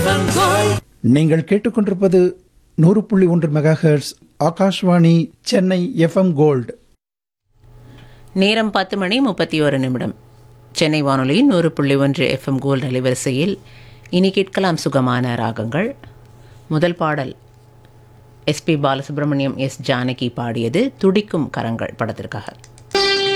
நீங்கள் கேட்டுக்கொண்டிருப்பது 100.1 megahertz Akashvani Chennai FM gold. நேரம் 10:31 சென்னை வானொலியின் 100.1 எஃப்எம் கோல்டு அலைவரிசையில் இனி கேட்கலாம் சுகமான ராகங்கள். முதல் பாடல் எஸ்பி பாலசுப்ரமணியம், எஸ் ஜானகி பாடியது துடிக்கும் கரங்கள் படத்திற்காக.